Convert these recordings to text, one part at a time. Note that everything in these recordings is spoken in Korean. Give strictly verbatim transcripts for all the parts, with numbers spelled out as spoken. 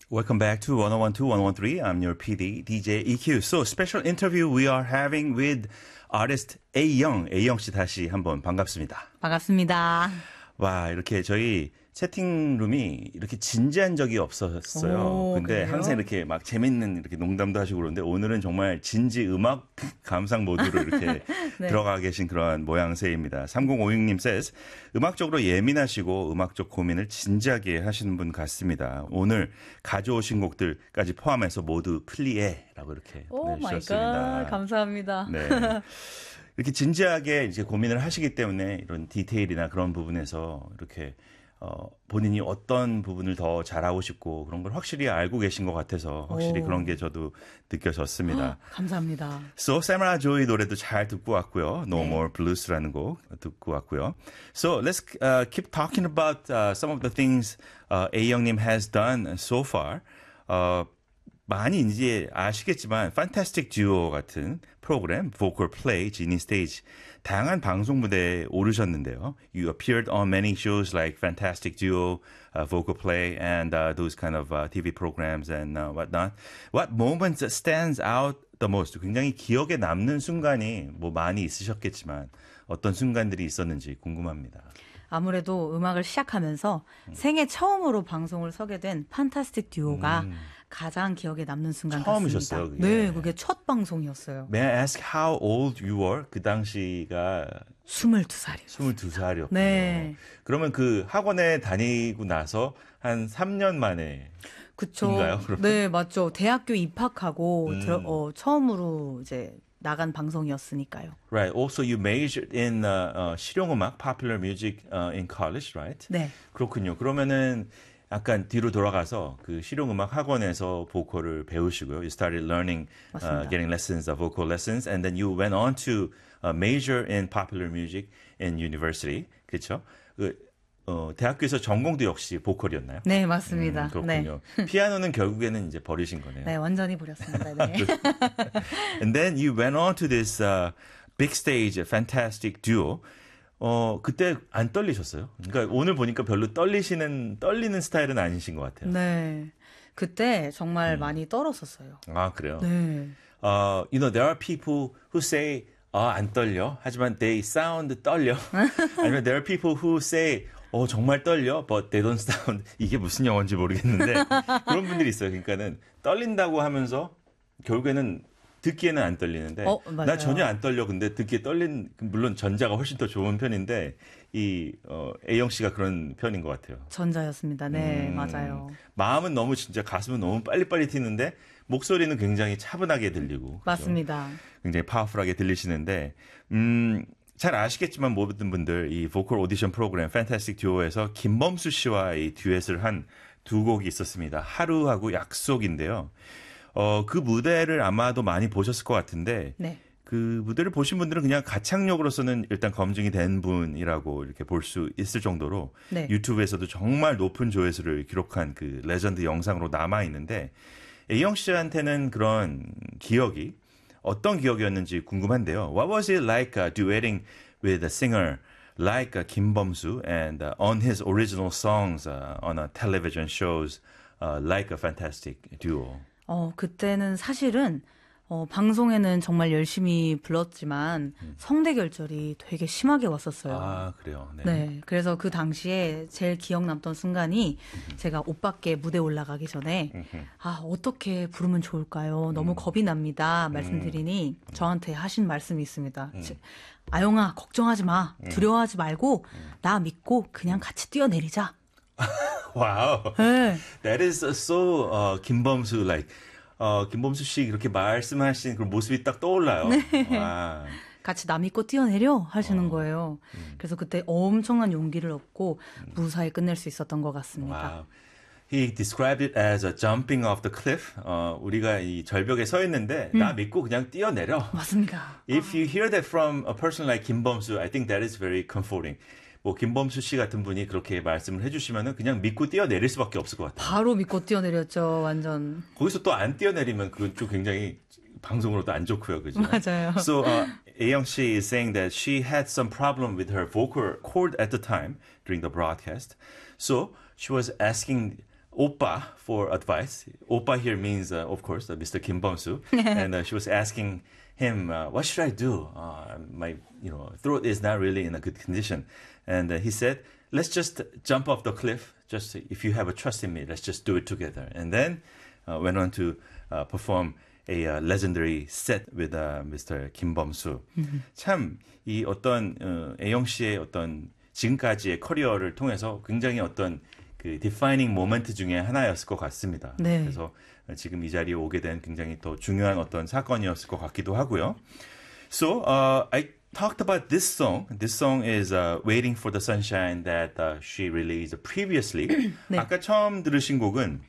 Welcome back to one oh one two, one oh one three. I'm your P D, D J E Q. So, special interview we are having with artist Ayoung. Ayoung 씨 다시 한번 반갑습니다. 반갑습니다. 와, 이렇게 저희 채팅룸이 이렇게 진지한 적이 없었어요. 오, 근데 그래요? 항상 이렇게 막 재밌는 이렇게 농담도 하시고 그러는데 오늘은 정말 진지 음악 감상 모드로 이렇게 네. 들어가 계신 그런 모양새입니다. 삼공오육 님 says 음악적으로 예민하시고 음악적 고민을 진지하게 하시는 분 같습니다. 오늘 가져오신 곡들까지 포함해서 모두 플리에라고 이렇게 오 마이 보내주셨습니다. 갓. 감사합니다. 네. 이렇게 진지하게 이제 고민을 하시기 때문에 이런 디테일이나 그런 부분에서 이렇게 어, 본인이 어떤 부분을 더 잘하고 싶고 그런 걸 확실히 알고 계신 것 같아서 확실히 오. 그런 게 저도 느껴졌습니다. 감사합니다. So, 사무라 조이 노래도 잘 듣고 왔고요. No 네. More Blues라는 곡 듣고 왔고요. So, let's uh, keep talking about uh, some of the things uh, Ayoung님 has done so far. 어, 많이 이제 아시겠지만 Fantastic Duo 같은 프로그램, Vocal Play, Genie Stage 다양한 방송 무대에 오르셨는데요. You appeared on many shows like Fantastic Duo, uh, Vocal Play, and uh, those kind of uh, T V programs and uh, whatnot. What moment stands out the most? 굉장히 기억에 남는 순간이 뭐 많이 있으셨겠지만 어떤 순간들이 있었는지 궁금합니다. 아무래도 음악을 시작하면서 음. 생애 처음으로 방송을 서게 된 판타스틱 듀오가 음. 가장 기억에 남는 순간 처음이셨어요, 같습니다. 그게. 네, 그게 첫 방송이었어요. May I ask how old you were? 그 당시가 스물두 살이요. 스물두 살이었군요. 네. 그러면 그 학원에 다니고 나서 한 삼 년 만에 그쵸. 인가요, 그러면? 네, 맞죠. 대학교 입학하고 음. 들어, 어, 처음으로 이제 나간 방송이었으니까요. Right. Also, you majored in uh, uh, 실용음악, popular music uh, in college, right? 네. 그렇군요. 그러면은 약간 뒤로 돌아가서 그 실용음악 학원에서 보컬을 배우시고요. You started learning, uh, getting lessons, uh, vocal lessons, and then you went on to uh, major in popular music in university. 그렇죠? 그, 어, 대학교에서 전공도 역시 보컬이었나요? 네, 맞습니다. 음, 그렇군요. 네. 피아노는 결국에는 이제 버리신 거네요. 네, 완전히 버렸습니다. 네. And then you went on to this uh, big stage, fantastic duo. 어, 그때 안 떨리셨어요? 그러니까 오늘 보니까 별로 떨리시는, 떨리는 스타일은 아니신 것 같아요. 네. 그때 정말 음. 많이 떨었었어요. 아, 그래요? 네. Uh, you know, there are people who say, 아, 안 떨려. 하지만 they sound 떨려. 아니면 there are people who say, 어, 정말 떨려. But they don't sound. 이게 무슨 영어인지 모르겠는데. 그런 분들이 있어요. 그러니까는 떨린다고 하면서 결국에는 듣기에는 안 떨리는데. 어, 맞아요. 나 전혀 안 떨려. 근데 듣기에 떨린, 물론 전자가 훨씬 더 좋은 편인데, 이, 어, Ayoung 씨가 그런 편인 것 같아요. 전자였습니다. 네, 음, 맞아요. 마음은 너무 진짜 가슴은 너무 빨리빨리 튀는데, 목소리는 굉장히 차분하게 들리고. 맞습니다. 그렇죠? 굉장히 파워풀하게 들리시는데, 음, 잘 아시겠지만 모든 분들 이 보컬 오디션 프로그램 판타스틱 듀오에서 김범수 씨와 이 듀엣을 한 두 곡이 있었습니다. 하루하고 약속인데요. 어, 그 무대를 아마도 많이 보셨을 것 같은데, 네. 그 무대를 보신 분들은 그냥 가창력으로서는 일단 검증이 된 분이라고 이렇게 볼 수 있을 정도로 네. 유튜브에서도 정말 높은 조회수를 기록한 그 레전드 영상으로 남아 있는데, Ayoung 씨한테는 그런 기억이 어떤 기억이었는지 궁금한데요. What was it like uh, duetting with a singer like uh, 김범수 and uh, on his original songs uh, on a television shows uh, like a fantastic duo? 어, 그때는 사실은 어, 방송에는 정말 열심히 불렀지만 음. 성대 결절이 되게 심하게 왔었어요. 아, 그래요. 네. 네. 그래서 그 당시에 제일 기억 남던 순간이 음흠. 제가 옷밖에 무대 올라가기 전에 음흠. 아, 어떻게 부르면 좋을까요? 너무 음. 겁이 납니다. 말씀드리니 음. 저한테 하신 말씀이 있습니다. 음. 아영아, 걱정하지 마. 두려워하지 말고 음. 나 믿고 그냥 같이 뛰어내리자. 와우. 네. That is so uh, 김범수 like 어, 김범수 씨 그렇게 말씀하신 그 모습이 딱 떠올라요. 네. 와. 같이 남 믿고 뛰어내려 하시는 어. 거예요. 음. 그래서 그때 엄청난 용기를 얻고 음. 무사히 끝낼 수 있었던 것 같습니다. Wow. He described it as a jumping off the cliff. 어, 우리가 이 절벽에 서 있는데 음. 나 믿고 그냥 뛰어내려. 맞습니다. If you hear that from a person like 김범수, I think that is very comforting. 뭐 김범수 씨 같은 분이 그렇게 말씀을 해주시면은 그냥 믿고 뛰어내릴 수밖에 없을 것 같아요. 바로 믿고 뛰어내렸죠, 완전. 거기서 또 안 뛰어내리면 그건 좀 굉장히 방송으로도 안 좋고요, 그죠? 맞아요. So uh, Ayoung she is saying that she had some problem with her vocal cord at the time during the broadcast. So she was asking Oppa for advice. Oppa here means, uh, of course, uh, Mister Kim Bum-soo. And uh, she was asking him, uh, what should I do? Uh, my you know throat is not really in a good condition. And uh, he said, let's just jump off the cliff. Just if you have a trust in me, let's just do it together. And then uh, went on to uh, perform a uh, legendary set with uh, Mister Kim Bum-soo. 참 이 어떤 어, A영 씨의 어떤 지금까지의 커리어를 통해서 굉장히 어떤 그 defining 모멘트 중에 하나였을 것 같습니다. 네. 그래서 지금 이 자리에 오게 된 굉장히 더 중요한 어떤 사건이었을 것 같기도 하고요. So uh, I talked about this song. This song is uh, Waiting for the Sunshine that uh, she released previously. 네. 아까 처음 들으신 곡은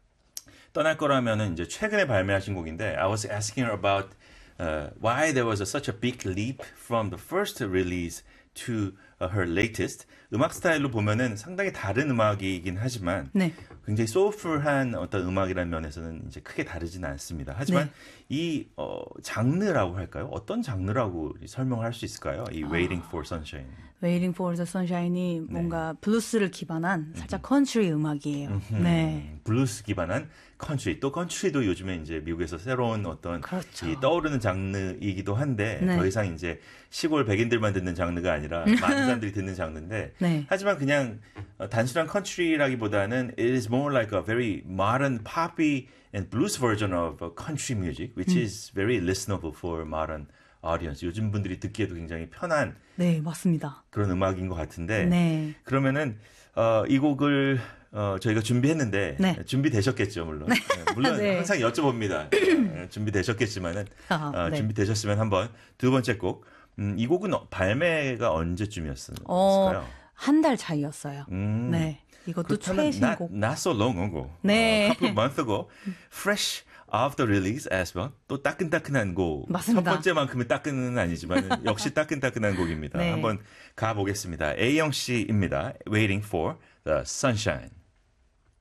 떠날 거라면은 이제 최근에 발매하신 곡인데 I was asking her about uh, why there was a, such a big leap from the first release to uh, her latest. 음악 스타일로 보면은 상당히 다른 음악이긴 하지만 네. 굉장히 소울풀한 어떤 음악이라는 면에서는 이제 크게 다르지는 않습니다. 하지만 네. 이 어, 장르라고 할까요? 어떤 장르라고 설명할 수 있을까요? 이 Waiting for Sunshine. Waiting for the Sunshine이 뭔가 블루스를 기반한 살짝 컨트리 음악이에요. 네. 음, 블루스 기반한 컨트리. 또 컨트리도 요즘에 이제 미국에서 새로운 어떤 그렇죠. 이 떠오르는 장르이기도 한데 네. 더 이상 이제 시골 백인들만 듣는 장르가 아니라 많은 사람들이 듣는 장르인데 네. 하지만 그냥 어, 단순한 컨트리라기보다는 it is more like a very modern poppy and blues version of uh, country music which 음. is very listenable for modern audience. 요즘 분들이 듣기에도 굉장히 편한 네, 맞습니다. 그런 음악인 것 같은데 네. 그러면은 어, 이 곡을 어, 저희가 준비했는데 네. 준비되셨겠죠 물론. 네, 물론 네. 항상 여쭤봅니다. 네, 준비되셨겠지만은 아, 어, 네. 준비되셨으면 한번 두 번째 곡. 음, 이 곡은 어, 발매가 언제쯤이었을까요? 어, 한 달 차이였어요. 음, 네. 이것도 그렇다면 최신곡. not, not so long ago. 네. 어, couple of months ago. Fresh off the release as well. 또 따끈따끈한 곡. 맞습니다. 첫 번째만큼은 따끈은 아니지만 역시 따끈따끈한 곡입니다. 네. 한번 가보겠습니다. A영 씨입니다. Waiting for the Sunshine.